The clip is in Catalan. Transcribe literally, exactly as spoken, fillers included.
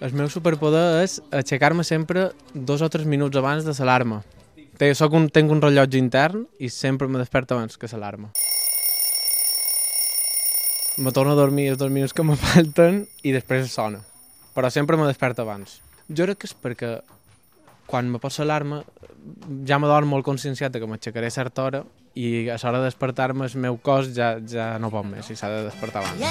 El meu superpoder és aixecar-me sempre dos o tres minuts abans de l'alarma. Soc un, tinc un rellotge intern i sempre me desperto abans que l'alarma. Me torno a dormir els dos minuts que me falten i després sona. Però sempre me desperto abans. Jo crec que és perquè quan me posa l'alarma ja me dorm molt conscienciat que m'aixecaré a certa hora i a l'hora de despertar-me el meu cos ja, ja no pot més i s'ha de despertar abans.